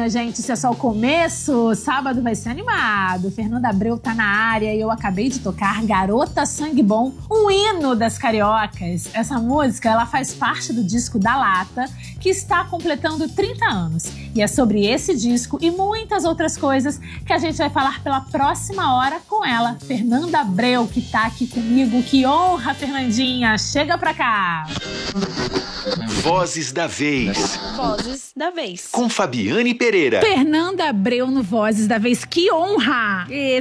minha gente, isso é só o começo. Sábado vai ser animado. Fernanda Abreu tá na área e eu acabei de tocar Garota Sangue Bom, um hino das cariocas. Essa música, ela faz parte do disco Da Lata, que está completando 30 anos. E é sobre esse disco e muitas outras coisas que a gente vai falar pela próxima hora com ela, Fernanda Abreu, que tá aqui comigo. Que honra, Fernandinha! Chega pra cá! Vozes da Vez. Vozes da Vez. Com Fabiane Pereira. Fernanda Abreu no Vozes da Vez. Que honra! E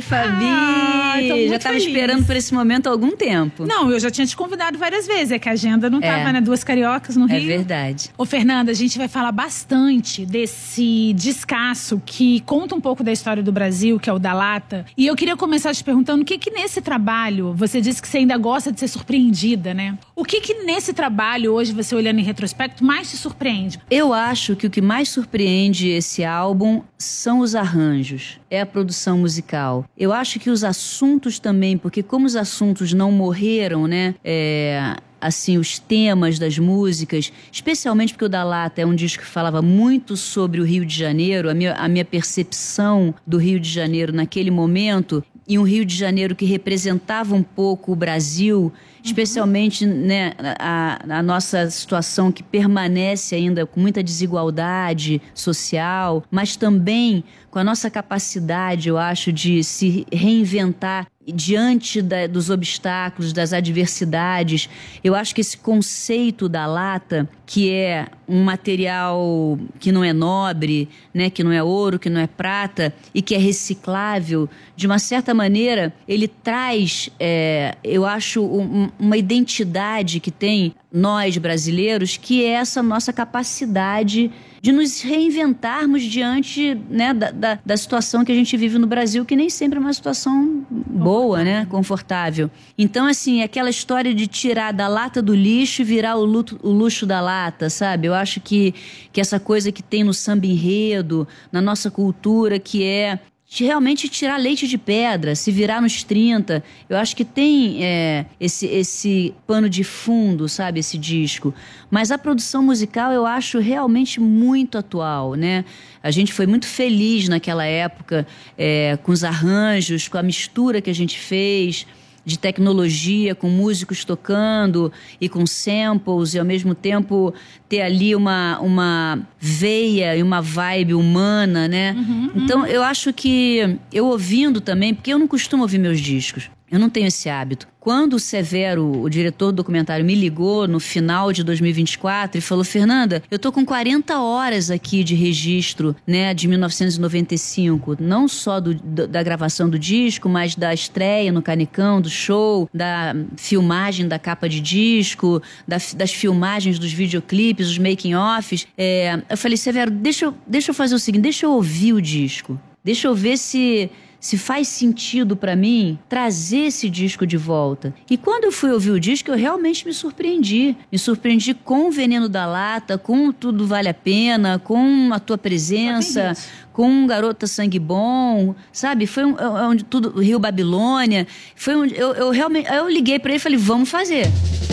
Fabi! Já tava esperando por esse momento há algum tempo. Não, eu já tinha te convidado várias vezes. É que a agenda não tava, né? Duas cariocas no Rio. É verdade. Ô, Fernanda, a gente vai falar bastante desse descasso que conta um pouco da história do Brasil, que é o Da Lata. E eu queria começar te perguntando o que nesse trabalho, você disse que você ainda gosta de ser surpreendida, né? O que nesse trabalho, hoje, você olhando em retrospecto, mais te surpreende? Eu acho que o que mais surpreende esse álbum são os arranjos, é a produção musical. Eu acho que os assuntos também, porque como os assuntos não morreram, né? Assim, os temas das músicas, especialmente porque o Da Lata é um disco que falava muito sobre o Rio de Janeiro, a minha percepção do Rio de Janeiro naquele momento, e um Rio de Janeiro que representava um pouco o Brasil, especialmente, né, a nossa situação que permanece ainda com muita desigualdade social, mas também com a nossa capacidade, eu acho, de se reinventar diante dos obstáculos, das adversidades. Eu acho que esse conceito da lata, que é um material que não é nobre, né, que não é ouro, que não é prata e que é reciclável, de uma certa maneira, ele traz, eu acho, uma identidade que tem nós brasileiros, que é essa nossa capacidade de nos reinventarmos diante, né, da situação que a gente vive no Brasil, que nem sempre é uma situação boa, né, confortável. Então, assim, aquela história de tirar da lata do lixo e virar o luxo da lata, sabe? Eu acho que essa coisa que tem no samba enredo, na nossa cultura, que é de realmente tirar leite de pedra, se virar nos 30. Eu acho que tem esse pano de fundo, sabe, esse disco. Mas a produção musical eu acho realmente muito atual, né? A gente foi muito feliz naquela época com os arranjos, com a mistura que a gente fez de tecnologia, com músicos tocando e com samples, e ao mesmo tempo ter ali uma veia e uma vibe humana, né? Então eu acho que eu ouvindo também, porque eu não costumo ouvir meus discos, eu não tenho esse hábito. Quando o Severo, o diretor do documentário, me ligou no final de 2024 e falou: Fernanda, eu tô com 40 horas aqui de registro, né, de 1995, não só da gravação do disco, mas da estreia no Canecão, do show, da filmagem da capa de disco, das filmagens dos videoclipes, os making-offs. Eu falei: Severo, deixa eu fazer o seguinte, deixa eu ouvir o disco, deixa eu ver se faz sentido pra mim trazer esse disco de volta. E quando eu fui ouvir o disco, eu realmente me surpreendi. Me surpreendi com o Veneno da Lata, com Tudo Vale a Pena, com A Tua Presença, com Garota Sangue Bom, sabe? Foi onde tudo, Rio Babilônia. Foi onde eu realmente... Aí eu liguei pra ele e falei: vamos fazer.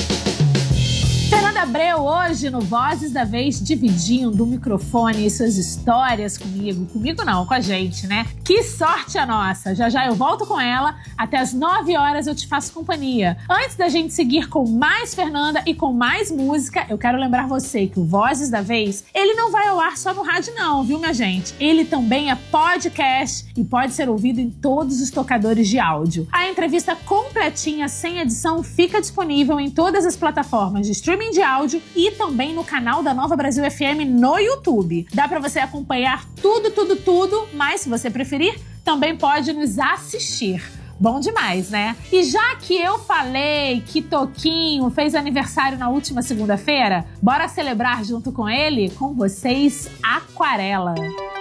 Fernanda Abreu hoje no Vozes da Vez, dividindo o microfone e suas histórias comigo. Comigo não, com a gente, né? Que sorte a nossa! Já eu volto com ela. Até às 9 horas eu te faço companhia. Antes da gente seguir com mais Fernanda e com mais música, eu quero lembrar você que o Vozes da Vez, ele não vai ao ar só no rádio não, viu, minha gente? Ele também é podcast e pode ser ouvido em todos os tocadores de áudio. A entrevista completinha, sem edição, fica disponível em todas as plataformas de streaming de áudio e também no canal da Nova Brasil FM no YouTube. Dá pra você acompanhar tudo, mas se você preferir, também pode nos assistir. Bom demais, né? E já que eu falei que Toquinho fez aniversário na última segunda-feira, bora celebrar junto com ele? Com vocês, Aquarela.